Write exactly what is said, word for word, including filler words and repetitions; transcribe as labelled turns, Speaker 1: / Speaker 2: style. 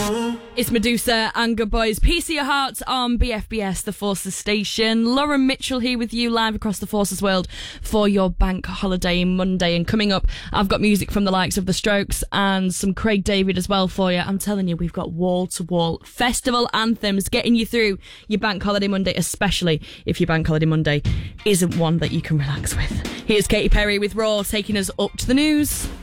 Speaker 1: It's Medusa and Good Boys. Peace of your hearts on B F B S, the Forces station. Lauren Mitchell here with you live across the Forces world for your bank holiday Monday. And coming up, I've got music from the likes of The Strokes and some Craig David as well for you. I'm telling you, we've got wall-to-wall festival anthems getting you through your bank holiday Monday, especially if your bank holiday Monday isn't one that you can relax with. Here's Katy Perry with Raw, taking us up to the news.